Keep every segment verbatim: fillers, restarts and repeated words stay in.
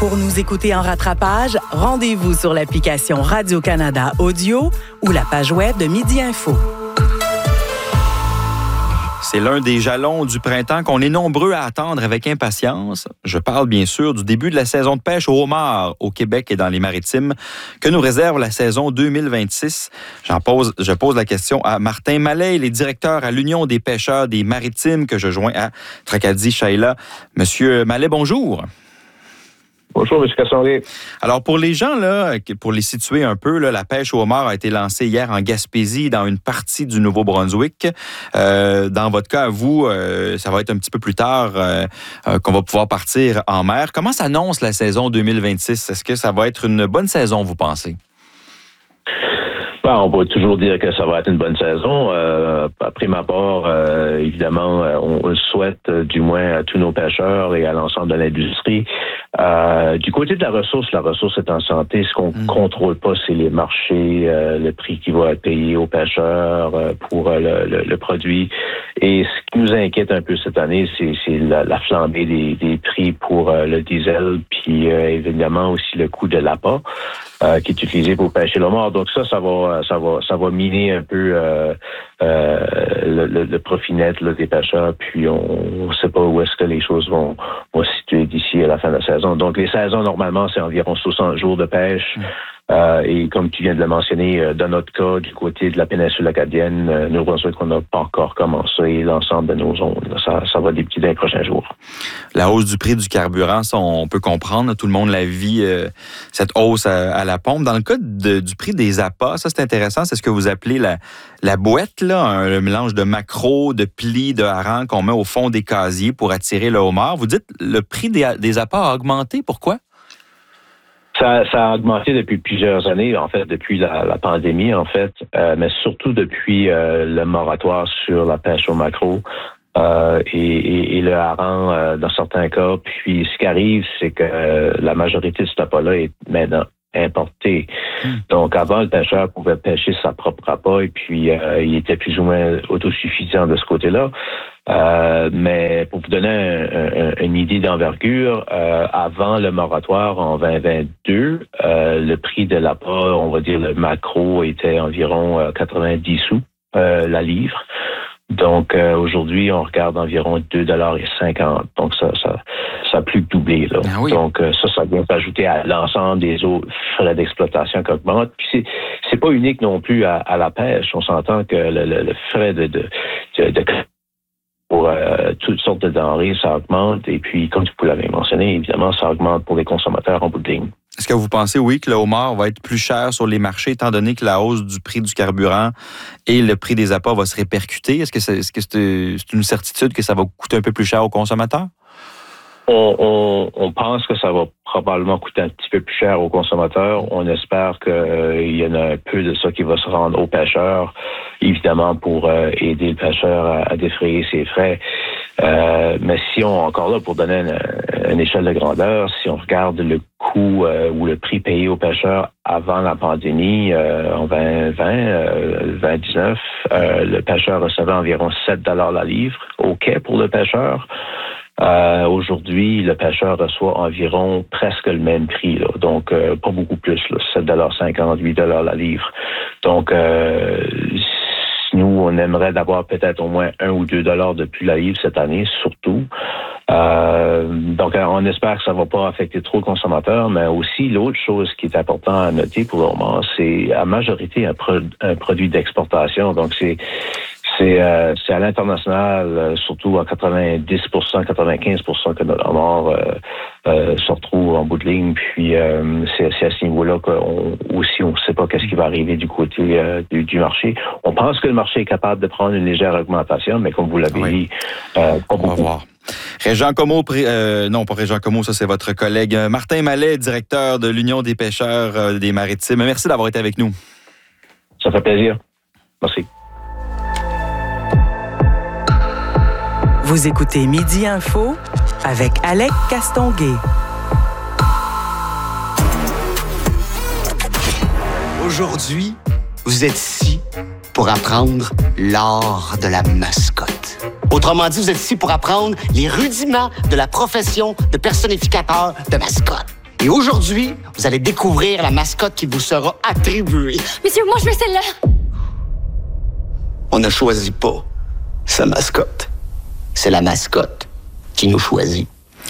Pour nous écouter en rattrapage, rendez-vous sur l'application Radio-Canada Audio ou la page web de Midi Info. C'est l'un des jalons du printemps qu'on est nombreux à attendre avec impatience. Je parle bien sûr du début de la saison de pêche au homard au Québec et dans les Maritimes que nous réserve la saison deux mille vingt-six. J'en pose, je pose la question à Martin Mallet, il est directeur à l'Union des pêcheurs des Maritimes que je joins à Tracadie-Shaila. Monsieur Mallet, bonjour. Bonjour, M. Castonguay. Alors, pour les gens, là, pour les situer un peu, là, la pêche au homard a été lancée hier en Gaspésie, dans une partie du Nouveau-Brunswick. Euh, dans votre cas, vous, euh, ça va être un petit peu plus tard euh, euh, qu'on va pouvoir partir en mer. Comment s'annonce la saison deux mille vingt-six? Est-ce que ça va être une bonne saison, vous pensez? Ben, on peut toujours dire que ça va être une bonne saison. Euh, à prime abord, euh, évidemment, on, on le souhaite euh, du moins à tous nos pêcheurs et à l'ensemble de l'industrie. Euh, du côté de la ressource, la ressource est en santé. Ce qu'on mmh. contrôle pas, c'est les marchés, euh, le prix qui va être payé aux pêcheurs euh, pour euh, le, le, le produit. Et ce qui nous inquiète un peu cette année, c'est, c'est la, la flambée des, des prix pour euh, le diesel, puis euh, évidemment aussi le coût de l'appât euh, qui est utilisé pour pêcher le homard. Donc ça, ça va, ça va, ça va miner un peu euh, euh, le, le, le profit net là, des pêcheurs. Puis on ne sait pas où est-ce que les choses vont, vont se situer d'ici à la fin de la saison. Donc les saisons normalement, c'est environ soixante jours de pêche. Mmh. Euh, et comme tu viens de le mentionner, euh, dans notre cas, du côté de la péninsule acadienne, euh, nous pensons qu'on n'a pas encore commencé l'ensemble de nos zones. Ça, ça va débuter dans les prochains jours. La hausse du prix du carburant, ça, on peut comprendre. Tout le monde la vit, euh, cette hausse à, à la pompe. Dans le cas de, du prix des appâts, ça, c'est intéressant. C'est ce que vous appelez la, la bouette, là, un, le mélange de maquereaux, de plis, de harengs qu'on met au fond des casiers pour attirer le homard. Vous dites le prix des, des appâts a augmenté. Pourquoi? Ça, ça a augmenté depuis plusieurs années, en fait, depuis la, la pandémie, en fait, euh, mais surtout depuis euh, le moratoire sur la pêche au maquereau euh, et, et, et le hareng euh, dans certains cas. Puis, ce qui arrive, c'est que euh, la majorité de ce appât-là est maintenant importé. Mmh. Donc, avant, le pêcheur pouvait pêcher sa propre appât et puis euh, il était plus ou moins autosuffisant de ce côté-là. Euh, mais pour vous donner un, un, une idée d'envergure, euh, avant le moratoire en vingt vingt-deux, euh, le prix de l'appât, on va dire le maquereau, était environ euh, quatre-vingt-dix sous euh, la livre. Donc euh, aujourd'hui, on regarde environ deux dollars cinquante. Donc ça, ça, ça a plus que doublé là. Ah oui. Donc euh, ça, ça vient s'ajouter à l'ensemble des autres frais d'exploitation qui augmentent. Puis c'est, c'est pas unique non plus à, à la pêche. On s'entend que le, le, le frais de, de, de, de pour euh, toutes sortes de denrées, ça augmente. Et puis, comme vous l'avez mentionné, évidemment, ça augmente pour les consommateurs en bout de ligne. Est-ce que vous pensez, oui, que le homard va être plus cher sur les marchés, étant donné que la hausse du prix du carburant et le prix des appâts va se répercuter? Est-ce que c'est, est-ce que c'est, c'est une certitude que ça va coûter un peu plus cher aux consommateurs? On, on, on pense que ça va probablement coûter un petit peu plus cher aux consommateurs. On espère qu'il euh, y en a un peu de ça qui va se rendre aux pêcheurs, évidemment pour euh, aider le pêcheur à, à défrayer ses frais. Euh, mais si on, encore là, pour donner une, une échelle de grandeur, si on regarde le coût euh, ou le prix payé aux pêcheurs avant la pandémie, euh, en vingt vingt, euh, vingt dix-neuf, euh, le pêcheur recevait environ sept dollars la livre au quai pour le pêcheur. Euh, aujourd'hui, le pêcheur reçoit environ presque le même prix, là. Donc euh, pas beaucoup plus, là, sept dollars cinquante, huit dollars la livre. Donc euh, nous, on aimerait d'avoir peut-être au moins un ou deux dollars de plus la livre cette année, surtout. Euh, donc on espère que ça ne va pas affecter trop le consommateur, mais aussi l'autre chose qui est important à noter pour le moment, c'est à majorité un, pro- un produit d'exportation. Donc c'est C'est, euh, c'est à l'international, euh, surtout à quatre-vingt-dix pour cent, quatre-vingt-quinze pour cent que notre homard euh, euh, se retrouve en bout de ligne. Puis euh, c'est, c'est à ce niveau-là qu'on aussi on ne sait pas qu'est-ce qui va arriver du côté euh, du, du marché. On pense que le marché est capable de prendre une légère augmentation, mais comme vous l'avez oui. dit, euh, pas beaucoup. On va voir. Régent Comeau, euh, non pas Régent Comeau, ça c'est votre collègue Martin Mallet, directeur de l'Union des pêcheurs euh, des Maritimes. Merci d'avoir été avec nous. Ça fait plaisir. Merci. Vous écoutez Midi Info avec Alec Castonguay. Aujourd'hui, vous êtes ici pour apprendre l'art de la mascotte. Autrement dit, vous êtes ici pour apprendre les rudiments de la profession de personnificateur de mascotte. Et aujourd'hui, vous allez découvrir la mascotte qui vous sera attribuée. Monsieur, moi, je veux celle-là. On ne choisit pas sa mascotte. C'est la mascotte qui nous choisit.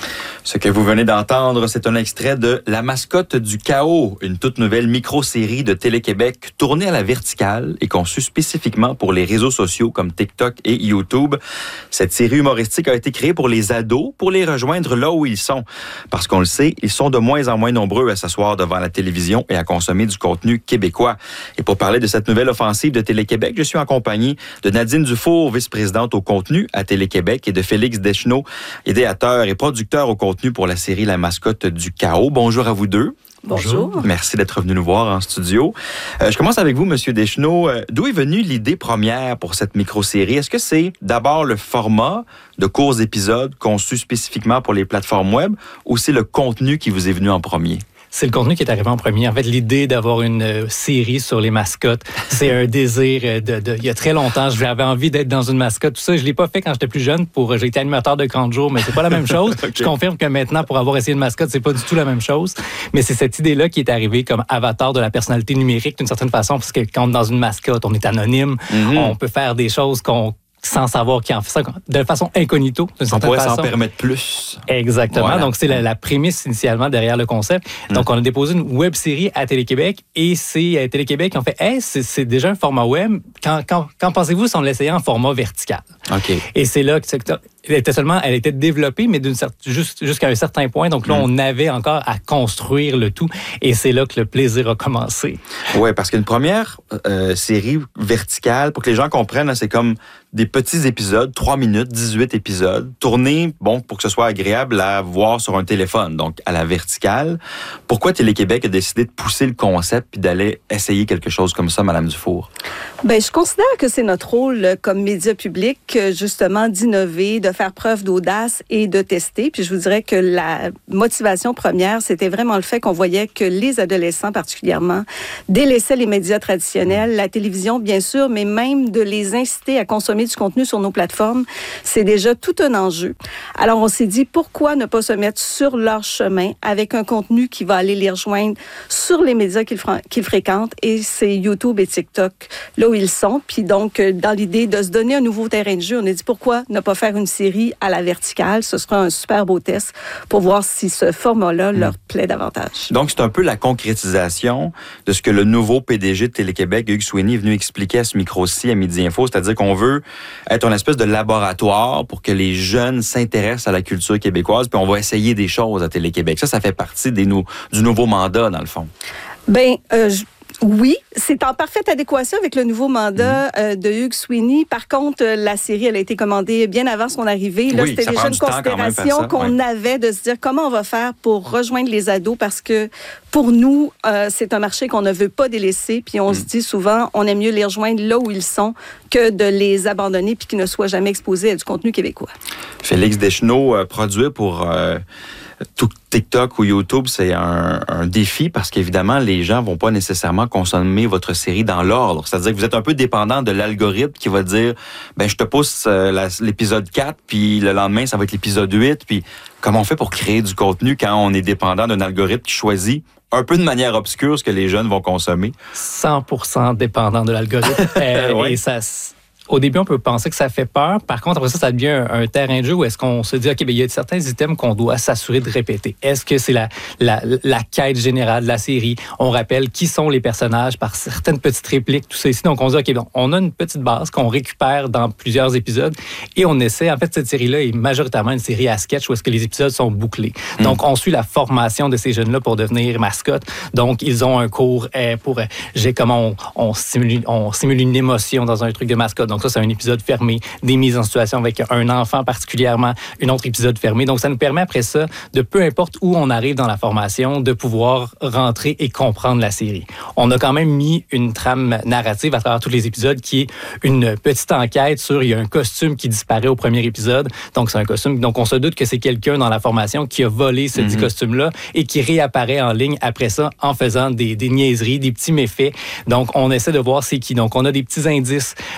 Ce que vous venez d'entendre, c'est un extrait de La mascotte du chaos, une toute nouvelle micro-série de Télé-Québec tournée à la verticale et conçue spécifiquement pour les réseaux sociaux comme TikTok et YouTube. Cette série humoristique a été créée pour les ados, pour les rejoindre là où ils sont. Parce qu'on le sait, ils sont de moins en moins nombreux à s'asseoir devant la télévision et à consommer du contenu québécois. Et pour parler de cette nouvelle offensive de Télé-Québec, je suis en compagnie de Nadine Dufour, vice-présidente au contenu à Télé-Québec, et de Félix Deschenaux, idéateur et producteur au contenu pour la série La mascotte du chaos. Bonjour à vous deux. Bonjour. Merci d'être venu nous voir en studio. Euh, je commence avec vous, Monsieur Deschenaux. Euh, d'où est venue l'idée première pour cette micro-série? Est-ce que c'est d'abord le format de courts épisodes conçus spécifiquement pour les plateformes web ou c'est le contenu qui vous est venu en premier? C'est le contenu qui est arrivé en premier. En fait, l'idée d'avoir une euh, série sur les mascottes, c'est un désir de, de... Il y a très longtemps, j'avais envie d'être dans une mascotte. Tout ça, je l'ai pas fait quand j'étais plus jeune. Pour, j'ai été animateur de camp de jour, mais c'est pas la même chose. Okay. Je confirme que maintenant, pour avoir essayé une mascotte, c'est pas du tout la même chose. Mais c'est cette idée-là qui est arrivée comme avatar de la personnalité numérique d'une certaine façon, parce que quand on est dans une mascotte, on est anonyme, mm-hmm. on peut faire des choses qu'on sans savoir qui en fait ça, de façon incognito. On pourrait façon. s'en permettre plus. Exactement. Voilà. Donc, c'est la, la prémisse initialement derrière le concept. Mmh. Donc, on a déposé une web-série à Télé-Québec et c'est à Télé-Québec qui ont fait hey, « c'est, c'est déjà un format web. Quand, quand, quand pensez-vous si on l'essayait en format vertical? » Okay. Et c'est là que elle était seulement, elle était développée, mais d'une certaine, juste, jusqu'à un certain point. Donc là, mmh. on avait encore à construire le tout. Et c'est là que le plaisir a commencé. Oui, parce qu'une première euh, série verticale, pour que les gens comprennent, là, c'est comme des petits épisodes, trois minutes, dix-huit épisodes, tournés, bon, pour que ce soit agréable à voir sur un téléphone, donc à la verticale. Pourquoi Télé-Québec a décidé de pousser le concept puis d'aller essayer quelque chose comme ça, Madame Dufour? Bien, je considère que c'est notre rôle comme média public, justement, d'innover, de faire preuve d'audace et de tester. Puis je vous dirais que la motivation première, c'était vraiment le fait qu'on voyait que les adolescents, particulièrement, délaissaient les médias traditionnels, la télévision, bien sûr, mais même de les inciter à consommer du contenu sur nos plateformes, c'est déjà tout un enjeu. Alors, on s'est dit, pourquoi ne pas se mettre sur leur chemin avec un contenu qui va aller les rejoindre sur les médias qu'ils, fr- qu'ils fréquentent, et c'est YouTube et TikTok, là où ils sont. Puis donc, dans l'idée de se donner un nouveau terrain de jeu, on a dit, pourquoi ne pas faire une série à la verticale? Ce sera un super beau test pour voir si ce format-là mmh. leur plaît davantage. Donc, c'est un peu la concrétisation de ce que le nouveau P D G de Télé-Québec, Hugues Sweeney, est venu expliquer à ce micro-ci, à Midi Info, c'est-à-dire qu'on veut être une espèce de laboratoire pour que les jeunes s'intéressent à la culture québécoise, puis on va essayer des choses à Télé-Québec. Ça, ça fait partie des nou- du nouveau mandat, dans le fond. Bien, euh, je... Oui, c'est en parfaite adéquation avec le nouveau mandat euh, de Hugues Sweeney. Par contre, euh, la série, elle a été commandée bien avant son arrivée. Là, oui, c'était déjà une considération qu'on ouais. avait de se dire comment on va faire pour rejoindre les ados, parce que pour nous, euh, c'est un marché qu'on ne veut pas délaisser. Puis on mm. se dit souvent, on aime mieux les rejoindre là où ils sont que de les abandonner puis qu'ils ne soient jamais exposés à du contenu québécois. Félix Deschenaux, euh, produit pour... Euh... Tout TikTok ou YouTube, c'est un, un défi parce qu'évidemment, les gens vont pas nécessairement consommer votre série dans l'ordre. C'est-à-dire que vous êtes un peu dépendant de l'algorithme qui va dire, ben je te pousse euh, la, l'épisode quatre, puis le lendemain, ça va être l'épisode huit. Puis comment on fait pour créer du contenu quand on est dépendant d'un algorithme qui choisit un peu de manière obscure ce que les jeunes vont consommer? cent pour cent dépendant de l'algorithme. euh, ouais. Et ça... Au début, on peut penser que ça fait peur. Par contre, après ça, ça devient un, un terrain de jeu où est-ce qu'on se dit, OK, bien, il y a certains items qu'on doit s'assurer de répéter. Est-ce que c'est la, la, la quête générale de la série? On rappelle qui sont les personnages par certaines petites répliques, tout ça ici. Donc, on se dit, OK, bon, on a une petite base qu'on récupère dans plusieurs épisodes et on essaie, en fait, cette série-là est majoritairement une série à sketch où est-ce que les épisodes sont bouclés. Mmh. Donc, on suit la formation de ces jeunes-là pour devenir mascottes. Donc, ils ont un cours euh, pour, euh, j'ai comment on, on, simule, on simule une émotion dans un truc de mascotte. Donc ça, c'est un épisode fermé, des mises en situation avec un enfant particulièrement, un autre épisode fermé. Donc ça nous permet après ça, de peu importe où on arrive dans la formation, de pouvoir rentrer et comprendre la série. On a quand même mis une trame narrative à travers tous les épisodes qui est une petite enquête sur, il y a un costume qui disparaît au premier épisode. Donc c'est un costume, donc on se doute que c'est quelqu'un dans la formation qui a volé ce mm-hmm. dit costume-là et qui réapparaît en ligne après ça en faisant des, des niaiseries, des petits méfaits. Donc on essaie de voir c'est qui. Donc on a des petits indices qu'on a placés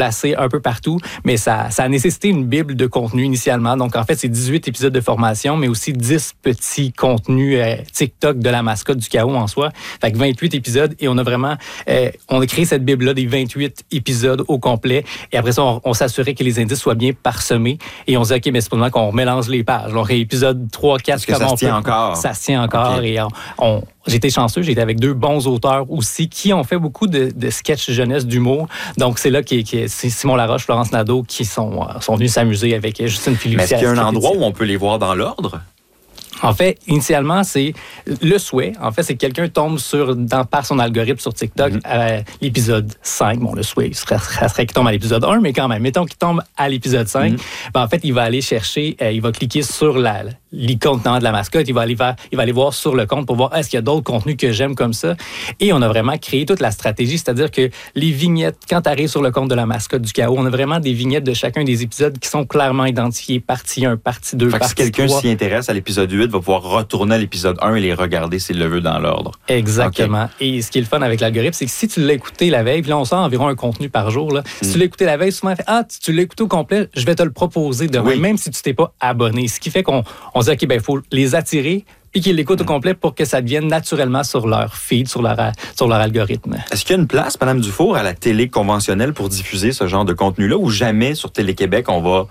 placés un peu partout, mais ça, ça a nécessité une bible de contenu initialement. Donc, en fait, c'est dix-huit épisodes de formation, mais aussi dix petits contenus euh, TikTok de la mascotte du chaos en soi. Fait que vingt-huit épisodes, et on a vraiment, euh, on a créé cette bible-là des vingt-huit épisodes au complet, et après ça, on, on s'assurait que les indices soient bien parsemés, et on se dit, OK, mais c'est pour le moment qu'on mélange les pages. Alors, épisode trois, quatre, comment ça se tient encore? Ça se tient encore, okay. Et on, on J'ai été chanceux, j'ai été avec deux bons auteurs aussi qui ont fait beaucoup de, de sketchs jeunesse d'humour. Donc, c'est là que c'est Simon Laroche, Florence Nadeau qui sont, sont venus s'amuser avec Justine Philippe. Mais est-ce qu'il y a un endroit où on peut les voir dans l'ordre? En fait, initialement, c'est le souhait. En fait, c'est que quelqu'un tombe sur, dans, par son algorithme sur TikTok mm-hmm. à l'épisode cinq. Bon, le souhait, ce serait, ce serait qu'il tombe à l'épisode un, mais quand même, mettons qu'il tombe à l'épisode cinq. Mm-hmm. Ben, en fait, il va aller chercher, euh, il va cliquer sur la, l'icône de la mascotte. Il va aller vers, il va aller voir sur le compte pour voir est-ce qu'il y a d'autres contenus que j'aime comme ça. Et on a vraiment créé toute la stratégie, c'est-à-dire que les vignettes, quand tu arrives sur le compte de la mascotte du chaos, on a vraiment des vignettes de chacun des épisodes qui sont clairement identifiées, partie un, partie deux, fait partie que si quelqu'un trois. s'y intéresse à l'épisode huit, va pouvoir retourner à l'épisode un et les regarder s'il le veut dans l'ordre. Exactement. Okay. Et ce qui est le fun avec l'algorithme, c'est que si tu l'as écouté la veille, puis là, on sort environ un contenu par jour. Là. Si mm. tu l'as écouté la veille, souvent, fait, ah, tu, tu l'as écouté au complet, je vais te le proposer demain, oui. même si tu t'es pas abonné. Ce qui fait qu'on on se dit, OK, ben, il faut les attirer puis qu'ils l'écoutent au complet pour que ça devienne naturellement sur leur feed, sur leur, sur leur algorithme. Est-ce qu'il y a une place, Mme Dufour, à la télé conventionnelle pour diffuser ce genre de contenu-là ou jamais sur Télé-Québec, on va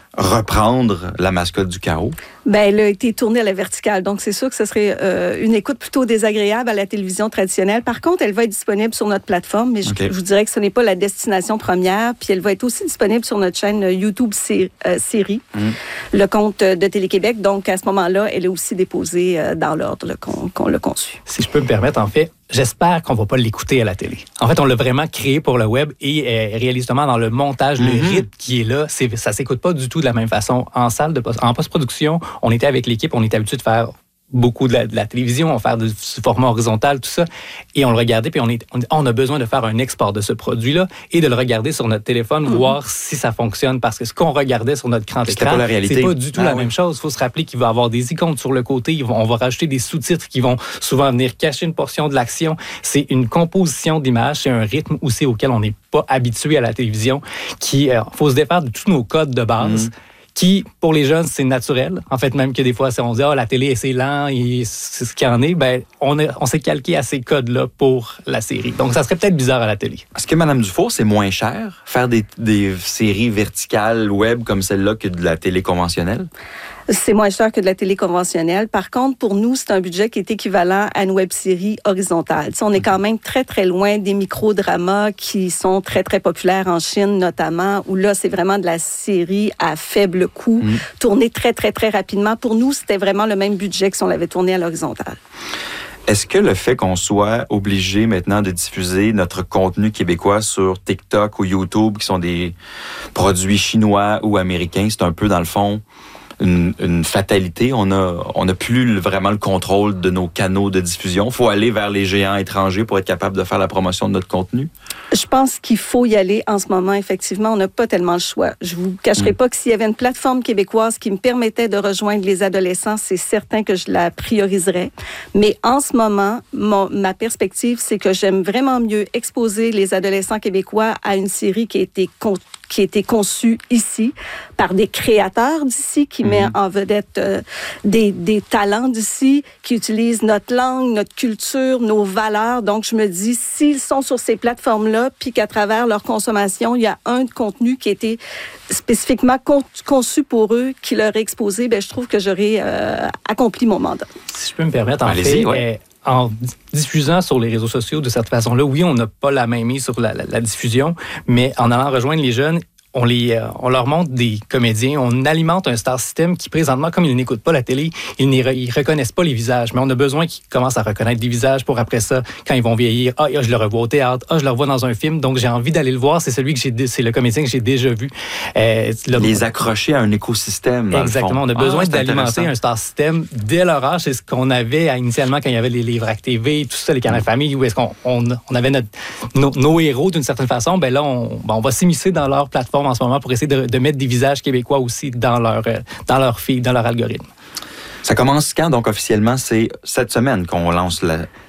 reprendre la mascotte du chaos? Bien, elle a été tournée à la verticale, donc c'est sûr que ce serait euh, une écoute plutôt désagréable à la télévision traditionnelle. Par contre, elle va être disponible sur notre plateforme, mais okay. je, je vous dirais que ce n'est pas la destination première. Puis elle va être aussi disponible sur notre chaîne YouTube sé- euh, série, mm. le compte de Télé-Québec. Donc, à ce moment-là, elle est aussi déposée euh, dans l'ordre là, qu'on, qu'on l'a conçu. Si je peux me permettre, en fait, j'espère qu'on ne va pas l'écouter à la télé. En fait, on l'a vraiment créé pour le web et euh, réalistement dans le montage, mm-hmm. le rythme qui est là, c'est, ça ne s'écoute pas du tout de la même façon. En salle de post- en post-production, on était avec l'équipe, on était habitué de faire beaucoup de la, de la télévision, on fait du format horizontal, tout ça, et on le regardait, puis on, est, on, on a besoin de faire un export de ce produit-là et de le regarder sur notre téléphone, mm-hmm. voir si ça fonctionne, parce que ce qu'on regardait sur notre grand C'était écran, pas la réalité. c'est pas du tout ah, la oui. même chose. Il faut se rappeler qu'il va y avoir des icônes sur le côté, on va rajouter des sous-titres qui vont souvent venir cacher une portion de l'action. C'est une composition d'images, c'est un rythme aussi auquel on n'est pas habitué à la télévision, qui, euh, faut se défaire de tous nos codes de base, mm-hmm. qui, pour les jeunes, c'est naturel. En fait, même que des fois, on dit « Ah, oh, la télé, c'est lent, et c'est ce qu'il y en est », ben, on, a, on s'est calqué à ces codes-là pour la série. Donc, ça serait peut-être bizarre à la télé. Est-ce que, Mme Dufour, c'est moins cher faire des, des séries verticales web comme celle-là que de la télé conventionnelle? C'est moins cher que de la télé conventionnelle. Par contre, pour nous, c'est un budget qui est équivalent à une web-série horizontale. T'sais, on est quand même très, très loin des micro-dramas qui sont très, très populaires en Chine, notamment, où là, c'est vraiment de la série à faible coût, mmh. tournée très, très, très rapidement. Pour nous, c'était vraiment le même budget que si on l'avait tourné à l'horizontale. Est-ce que le fait qu'on soit obligé maintenant de diffuser notre contenu québécois sur TikTok ou YouTube, qui sont des produits chinois ou américains, c'est un peu, dans le fond, Une, une fatalité. On a, on n'a plus vraiment le contrôle de nos canaux de diffusion. Il faut aller vers les géants étrangers pour être capable de faire la promotion de notre contenu? Je pense qu'il faut y aller en ce moment. Effectivement, on n'a pas tellement le choix. Je vous cacherai mmh. pas que s'il y avait une plateforme québécoise qui me permettait de rejoindre les adolescents, c'est certain que je la prioriserais. Mais en ce moment, mon, ma perspective, c'est que j'aime vraiment mieux exposer les adolescents québécois à une série qui a été con- qui a été conçue ici par des créateurs d'ici, qui mmh. met en vedette euh, des, des talents d'ici, qui utilisent notre langue, notre culture, nos valeurs. Donc, je me dis, s'ils sont sur ces plateformes-là, puis qu'à travers leur consommation, il y a un contenu qui a été spécifiquement con- conçu pour eux, qui leur est exposé, bien, je trouve que j'aurais euh, accompli mon mandat. Si je peux me permettre, en Allez-y, fait... ouais. Euh, en diffusant sur les réseaux sociaux de cette façon-là, oui, on n'a pas la main mise sur la, la, la diffusion, mais en allant rejoindre les jeunes, on, les, euh, on leur montre des comédiens, on alimente un star system qui, présentement, comme ils n'écoutent pas la télé, ils ne re- reconnaissent pas les visages. Mais on a besoin qu'ils commencent à reconnaître des visages pour, après ça, quand ils vont vieillir, ah, je le revois au théâtre, ah, je le revois dans un film, donc j'ai envie d'aller le voir. C'est celui que j'ai, c'est le comédien que j'ai déjà vu. Euh, le... Les accrocher à un écosystème, dans Exactement. le fond. On a besoin ah, d'alimenter un star system dès leur âge. C'est ce qu'on avait initialement quand il y avait les livres T V, tout ça, les canaux de famille, où est-ce qu'on on, on avait notre, nos, nos héros d'une certaine façon. Ben là, on, ben on va s'immiscer dans leur plateforme en ce moment pour essayer de de mettre des visages québécois aussi dans leur, dans leur feed, dans leur algorithme. Ça commence quand, donc, officiellement? C'est cette semaine qu'on lance la,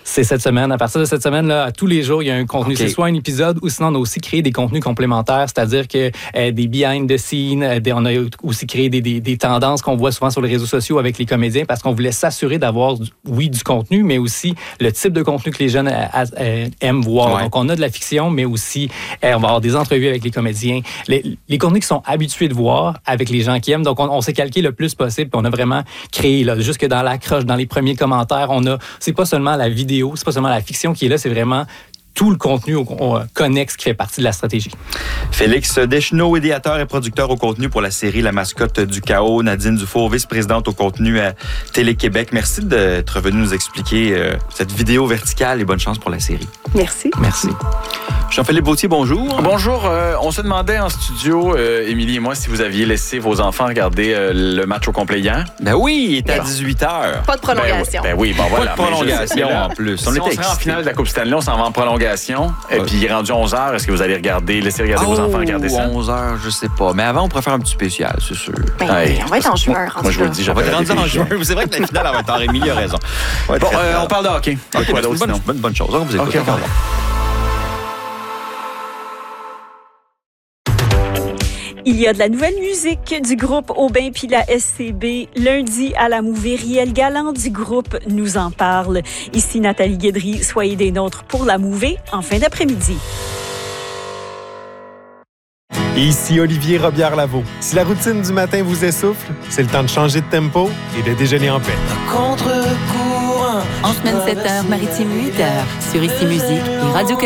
C'est cette semaine. À partir de cette semaine-là, tous les jours, il y a un contenu. Okay. C'est soit un épisode ou sinon, on a aussi créé des contenus complémentaires, c'est-à-dire que euh, des behind the scenes, euh, des, on a aussi créé des, des, des tendances qu'on voit souvent sur les réseaux sociaux avec les comédiens parce qu'on voulait s'assurer d'avoir, oui, du contenu, mais aussi le type de contenu que les jeunes euh, euh, aiment voir. Ouais. Donc, on a de la fiction, mais aussi, euh, on va avoir des entrevues avec les comédiens. Les, les contenus qu'ils sont habitués de voir avec les gens qui aiment. Donc, on, on s'est calqué le plus possible, puis on a vraiment créé, là, jusque dans l'accroche, dans les premiers commentaires, on a, c'est pas seulement la vidéo, c'est pas seulement la fiction qui est là, c'est vraiment tout le contenu connexe qui fait partie de la stratégie. Félix Deschenaux, idéateur et producteur au contenu pour la série La mascotte du chaos. Nadine Dufour, vice-présidente au contenu à Télé-Québec. Merci d'être venue nous expliquer euh, cette vidéo verticale et bonne chance pour la série. Merci. Merci. Jean-Philippe Bautier, bonjour. Bonjour. Euh, on se demandait en studio, euh, Émilie et moi, si vous aviez laissé vos enfants regarder euh, le match au complet hier. Ben oui, il était à dix-huit heures. Pas de prolongation. Ben, ben oui, bon voilà. Pas de prolongation en plus. Si on, on serait en finale de la Coupe Stanley, on s'en va en prolongation. Et puis il est rendu onze heures. Est-ce que vous allez regarder, laisser regarder oh, vos enfants regarder ça? onze heures, je sais pas. Mais avant, on pourrait faire un petit spécial, c'est sûr. Ben, hey. On va être en juin. Moi, je vous le dis, on va être rendu en juin. C'est vrai que la finale, elle va être en Émilie a raison. Bon, euh, on parle de hockey. Okay, quoi d'autre, c'est une bonne, bonne chose. On vous écoute. Okay, Il y a de la nouvelle musique du groupe Aubin puis la S C B. Lundi, à la Mouvée, Riel Galland du groupe nous en parle. Ici Nathalie Guédry, soyez des nôtres pour la Mouvée en fin d'après-midi. Ici Olivier Robillard-Lavaux. Si la routine du matin vous essouffle, c'est le temps de changer de tempo et de déjeuner en paix. En semaine sept heures, maritime huit heures, sur Ici Musique et Radio